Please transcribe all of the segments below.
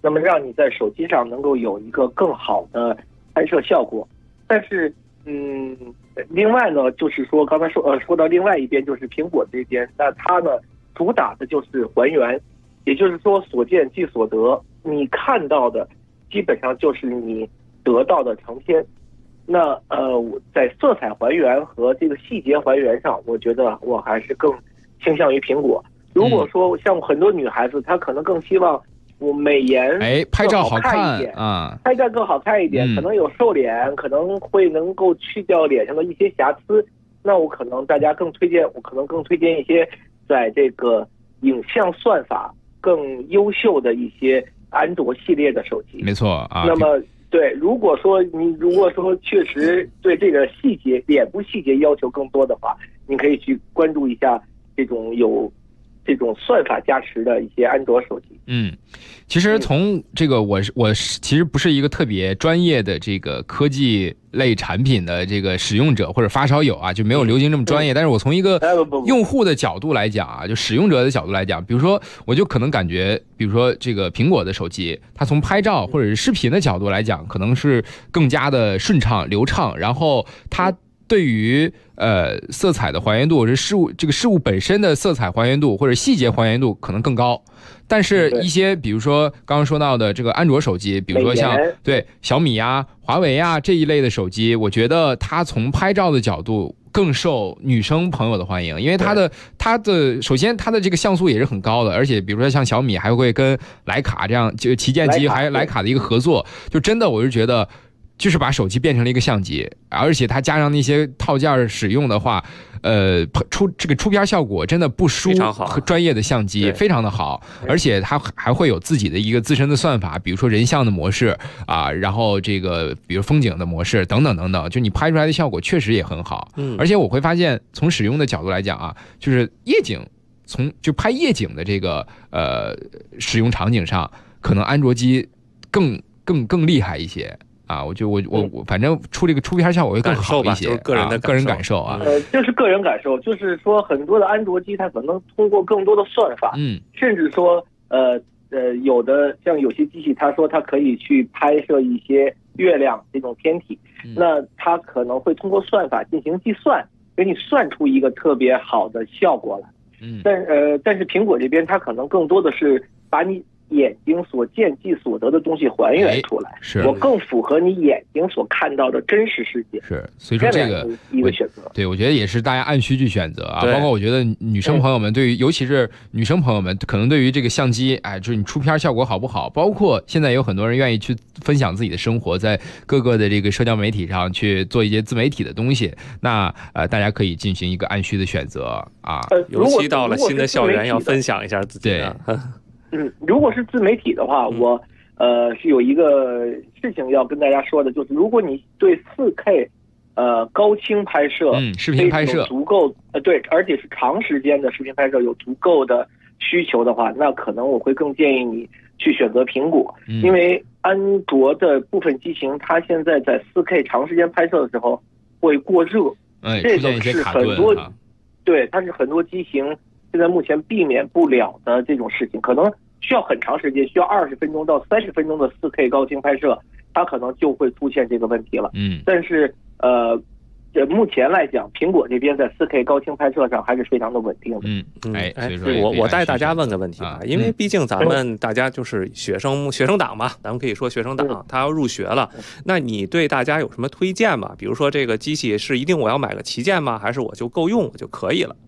那么让你在手机上能够有一个更好的拍摄效果。但是另外呢，就是说刚才说到另外一边，就是苹果这边，那它呢主打的就是还原，也就是说所见即所得，你看到的基本上就是你得到的成片。那在色彩还原和这个细节还原上，我觉得我还是更倾向于苹果。如果说像很多女孩子，她可能更希望我美颜拍照好看一点啊， 拍照更好看一点，可能有瘦脸，可能会能够去掉脸上的一些瑕疵。那我可能更推荐一些在这个影像算法更优秀的一些安卓系列的手机。 没错啊。 那么对，如果说确实对这个脸部细节要求更多的话，你可以去关注一下这种有这种算法加持的一些安卓手机。 其实从这个我其实不是一个特别专业的这个科技类产品的这个使用者或者发烧友啊，就没有刘晶这么专业。但是我从一个用户的角度来讲啊，就使用者的角度来讲，比如说我就可能感觉，比如说这个苹果的手机，它从拍照或者是视频的角度来讲，可能是更加的顺畅流畅，然后它对于色彩的还原度，或者这个事物本身的色彩还原度或者细节还原度可能更高。但是一些比如说刚刚说到的这个安卓手机，比如说像小米啊、华为啊这一类的手机，我觉得它从拍照的角度更受女生朋友的欢迎，因为它的首先它的这个像素也是很高的，而且比如说像小米还会跟徕卡这样就旗舰机还徕卡的一个合作，就真的我是觉得就是把手机变成了一个相机，而且它加上那些套件使用的话，出片效果真的不输专业的相机，非常的好，而且它还会有自己的一个自身的算法，比如说人像的模式啊，然后这个比如风景的模式等等等等，就你拍出来的效果确实也很好。而且我会发现从使用的角度来讲啊，就是夜景，就拍夜景的这个使用场景上，可能安卓机更厉害一些。我反正出这个出片效果会更好一些， 个人感受啊。 就是个人感受，就是说很多的安卓机它可能通过更多的算法，甚至说有的像有些机器，它说它可以去拍摄一些月亮这种天体，那它可能会通过算法进行计算，给你算出一个特别好的效果来。但是苹果这边它可能更多的是把你眼睛所见即所得的东西还原出来，我更符合你眼睛所看到的真实世界。 所以说这个一个选择， 对，我觉得也是大家按需去选择啊。包括我觉得女生朋友们对于，尤其是女生朋友们，可能对于这个相机，就是你出片效果好不好，包括现在有很多人愿意去分享自己的生活，在各个的这个社交媒体上去做一些自媒体的东西，那大家可以进行一个按需的选择啊。 尤其到了新的校园，要分享一下自己的。 如果是自媒体的话，我是有一个事情要跟大家说的，就是如果你对 4K 高清拍摄视频拍摄足够对，而且是长时间的视频拍摄有足够的需求的话，那可能我会更建议你去选择苹果，因为安卓的部分机型它现在在 4K 长时间拍摄的时候会过热，这个是很多对，它是很多机型现在目前避免不了的这种事情，可能需要很长时间，需要20分钟到30分钟的 4K 高清拍摄，它可能就会出现这个问题了。但是目前来讲，苹果这边在 4K 高清拍摄上还是非常的稳定的。 我带大家问个问题吧，因为毕竟咱们大家就是学生党嘛，咱们可以说学生党，他要入学了，那你对大家有什么推荐吗？比如说这个机器是一定我要买个旗舰吗？还是我就够用我就可以了？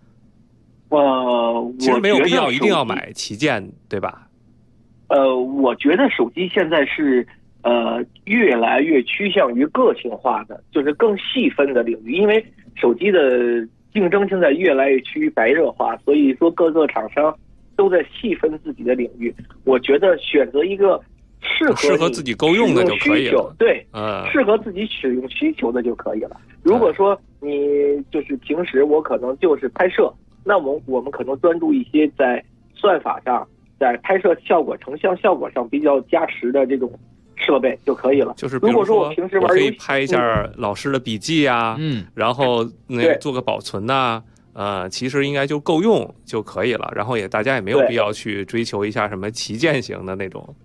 其实没有必要一定要买旗舰，对吧？ 我觉得手机现在是越来越趋向于个性化的，就是更细分的领域，因为手机的竞争现在越来越趋于白热化，所以说各个厂商都在细分自己的领域。我觉得选择一个适合自己够用的就可以了， 对，适合自己使用需求的就可以了。如果说你就是平时我可能就是拍摄，那我们可能专注一些在算法上，在拍摄效果、成像效果上比较加持的这种设备就可以了。 就是比如说我平时玩游戏，可以拍一下老师的笔记啊，然后做个保存呐，其实应该就够用就可以了。然后大家也没有必要去追求一下什么旗舰型的那种。